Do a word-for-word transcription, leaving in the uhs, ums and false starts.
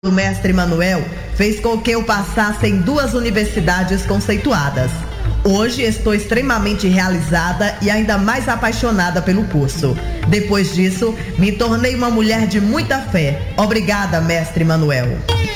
do mestre Manuel fez com que eu passasse em duas universidades conceituadas. Hoje estou extremamente realizada e ainda mais apaixonada pelo curso. Depois disso, me tornei uma mulher de muita fé. Obrigada, mestre Manuel.